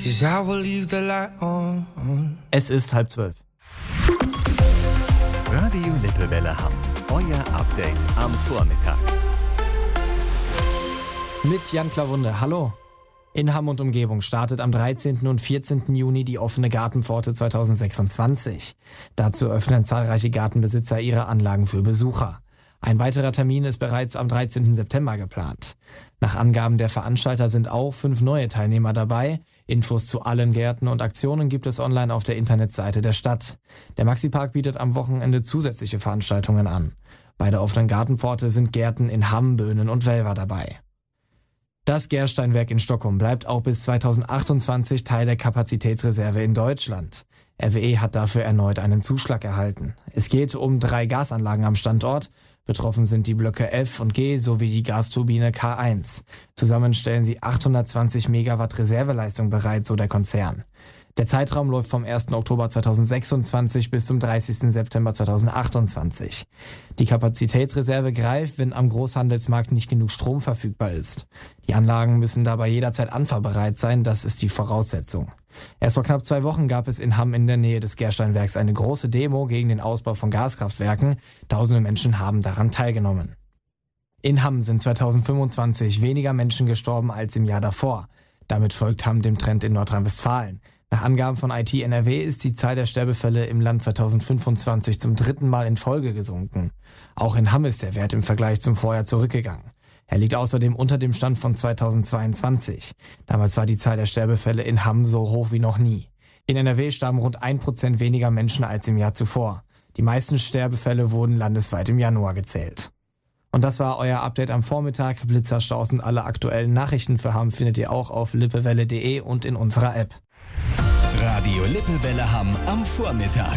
'cause I will leave the light on. Es ist 11:30. Radio Lippewelle Hamm. Euer Update am Vormittag. Mit Jan Klawunde. Hallo. In Hamm und Umgebung startet am 13. und 14. Juni die offene Gartenpforte 2026. Dazu öffnen zahlreiche Gartenbesitzer ihre Anlagen für Besucher. Ein weiterer Termin ist bereits am 13. September geplant. Nach Angaben der Veranstalter sind auch 5 neue Teilnehmer dabei. Infos zu allen Gärten und Aktionen gibt es online auf der Internetseite der Stadt. Der Maxi-Park bietet am Wochenende zusätzliche Veranstaltungen an. Bei der offenen Gartenpforte sind Gärten in Hamm, Böhnen und Welver dabei. Das Gersteinwerk in Stockholm bleibt auch bis 2028 Teil der Kapazitätsreserve in Deutschland. RWE hat dafür erneut einen Zuschlag erhalten. Es geht um 3 Gasanlagen am Standort. Betroffen sind die Blöcke F und G sowie die Gasturbine K1. Zusammen stellen sie 820 Megawatt Reserveleistung bereit, so der Konzern. Der Zeitraum läuft vom 1. Oktober 2026 bis zum 30. September 2028. Die Kapazitätsreserve greift, wenn am Großhandelsmarkt nicht genug Strom verfügbar ist. Die Anlagen müssen dabei jederzeit anfahrbereit sein, das ist die Voraussetzung. Erst vor knapp 2 Wochen gab es in Hamm in der Nähe des Gersteinwerks eine große Demo gegen den Ausbau von Gaskraftwerken. Tausende Menschen haben daran teilgenommen. In Hamm sind 2025 weniger Menschen gestorben als im Jahr davor. Damit folgt Hamm dem Trend in Nordrhein-Westfalen. Nach Angaben von IT NRW ist die Zahl der Sterbefälle im Land 2025 zum 3. Mal in Folge gesunken. Auch in Hamm ist der Wert im Vergleich zum Vorjahr zurückgegangen. Er liegt außerdem unter dem Stand von 2022. Damals war die Zahl der Sterbefälle in Hamm so hoch wie noch nie. In NRW starben rund 1% weniger Menschen als im Jahr zuvor. Die meisten Sterbefälle wurden landesweit im Januar gezählt. Und das war euer Update am Vormittag. Blitzerstaus und alle aktuellen Nachrichten für Hamm findet ihr auch auf lippewelle.de und in unserer App. Radio Lippewelle Hamm am Vormittag.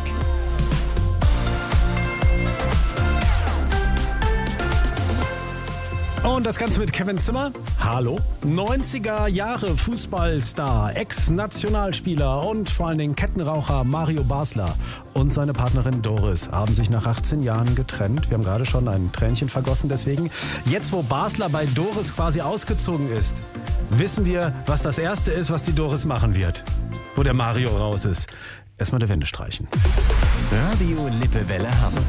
Und das Ganze mit Kevin Zimmer. Hallo. 90er Jahre Fußballstar, Ex-Nationalspieler und vor allen Dingen Kettenraucher Mario Basler und seine Partnerin Doris haben sich nach 18 Jahren getrennt. Wir haben gerade schon ein Tränchen vergossen deswegen. Jetzt, wo Basler bei Doris quasi ausgezogen ist, wissen wir, was das Erste ist, was die Doris machen wird, wo der Mario raus ist. Erstmal der Wände streichen. Radio Lippewelle Hamm.